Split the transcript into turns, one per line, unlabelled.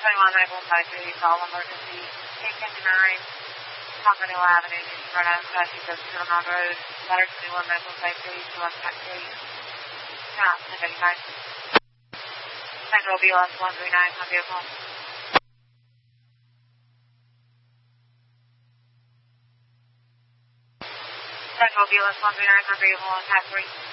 21-953, call emergency. 859 Pompano Avenue, Newport, Southeast of Cinnamon Road. Ladder 21 medical site 3, select pack 3. Not 1055. Central BLS 139 on vehicle. Central BLS 139 on vehicle on pack 3.